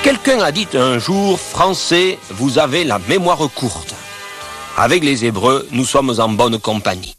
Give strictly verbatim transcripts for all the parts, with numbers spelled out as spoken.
Quelqu'un a dit un jour, Français, vous avez la mémoire courte. Avec les Hébreux, nous sommes en bonne compagnie.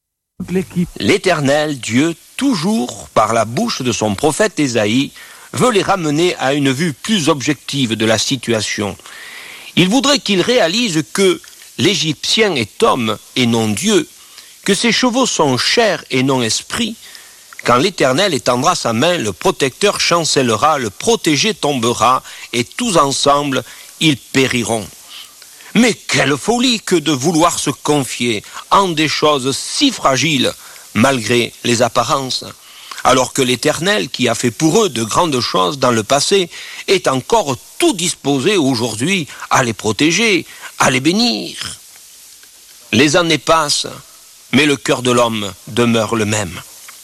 L'Éternel, Dieu, toujours par la bouche de son prophète Ésaïe, veut les ramener à une vue plus objective de la situation. Il voudrait qu'ils réalisent que l'Égyptien est homme et non Dieu, que ses chevaux sont chair et non esprit. Quand l'Éternel étendra sa main, le protecteur chancellera, le protégé tombera, et tous ensemble, ils périront. Mais quelle folie que de vouloir se confier en des choses si fragiles, malgré les apparences, alors que l'Éternel, qui a fait pour eux de grandes choses dans le passé, est encore tout disposé aujourd'hui à les protéger, à les bénir. Les années passent, mais le cœur de l'homme demeure le même.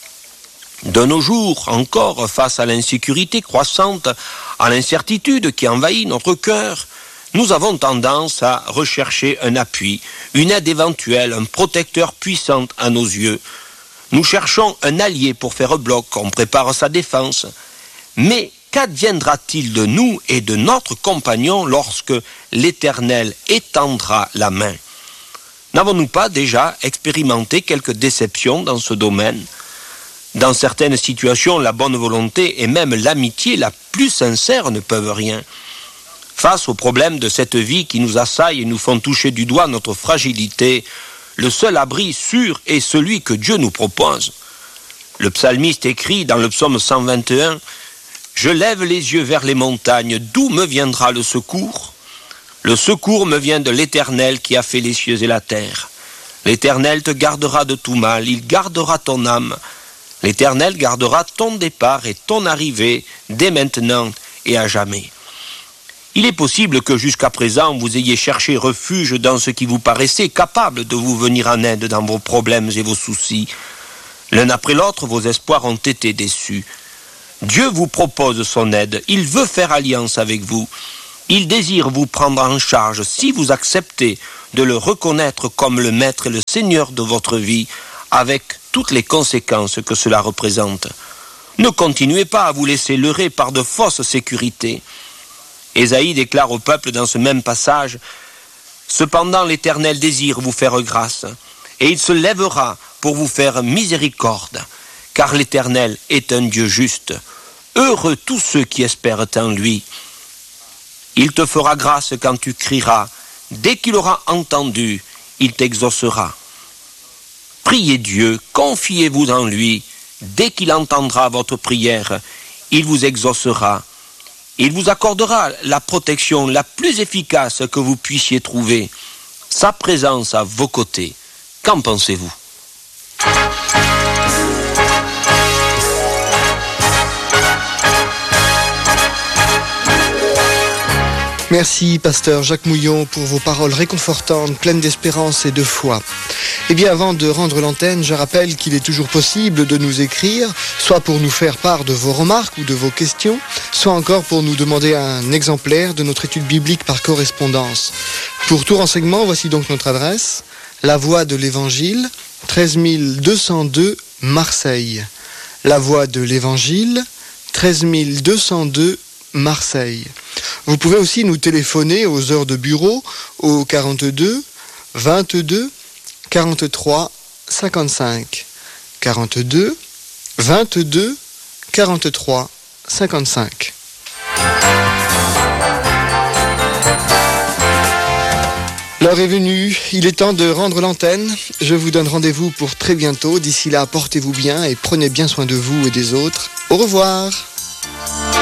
De nos jours encore, face à l'insécurité croissante, à l'incertitude qui envahit notre cœur, nous avons tendance à rechercher un appui, une aide éventuelle, un protecteur puissant à nos yeux. Nous cherchons un allié pour faire bloc, on prépare sa défense. Mais qu'adviendra-t-il de nous et de notre compagnon lorsque l'Éternel étendra la main? N'avons-nous pas déjà expérimenté quelques déceptions dans ce domaine? Dans certaines situations, la bonne volonté et même l'amitié la plus sincère ne peuvent rien. Face aux problèmes de cette vie qui nous assaillent et nous font toucher du doigt notre fragilité, le seul abri sûr est celui que Dieu nous propose. Le psalmiste écrit dans le psaume cent vingt et un, « Je lève les yeux vers les montagnes, d'où me viendra le secours? Le secours me vient de l'Éternel qui a fait les cieux et la terre. L'Éternel te gardera de tout mal, il gardera ton âme. L'Éternel gardera ton départ et ton arrivée dès maintenant et à jamais. » Il est possible que jusqu'à présent vous ayez cherché refuge dans ce qui vous paraissait capable de vous venir en aide dans vos problèmes et vos soucis. L'un après l'autre, vos espoirs ont été déçus. Dieu vous propose son aide, il veut faire alliance avec vous. Il désire vous prendre en charge si vous acceptez de le reconnaître comme le maître et le seigneur de votre vie, avec toutes les conséquences que cela représente. Ne continuez pas à vous laisser leurrer par de fausses sécurités. Ésaïe déclare au peuple dans ce même passage, « Cependant l'Éternel désire vous faire grâce, et il se lèvera pour vous faire miséricorde, car l'Éternel est un Dieu juste. Heureux tous ceux qui espèrent en lui. Il te fera grâce quand tu crieras, dès qu'il aura entendu, il t'exaucera. Priez Dieu, confiez-vous en lui, dès qu'il entendra votre prière, il vous exaucera. Il vous accordera la protection la plus efficace que vous puissiez trouver, sa présence à vos côtés. Qu'en pensez-vous ? Merci, pasteur Jacques Mouillon, pour vos paroles réconfortantes, pleines d'espérance et de foi. Eh bien, avant de rendre l'antenne, je rappelle qu'il est toujours possible de nous écrire, soit pour nous faire part de vos remarques ou de vos questions, soit encore pour nous demander un exemplaire de notre étude biblique par correspondance. Pour tout renseignement, voici donc notre adresse, La Voix de l'Évangile, treize mille deux cent deux, Marseille. La Voix de l'Évangile, treize mille deux cent deux, Marseille. Vous pouvez aussi nous téléphoner aux heures de bureau au quarante-deux, vingt-deux, quarante-trois, cinquante-cinq. quarante-deux, vingt-deux, quarante-trois, cinquante-cinq. L'heure est venue, il est temps de rendre l'antenne. Je vous donne rendez-vous pour très bientôt. D'ici là, portez-vous bien et prenez bien soin de vous et des autres. Au revoir.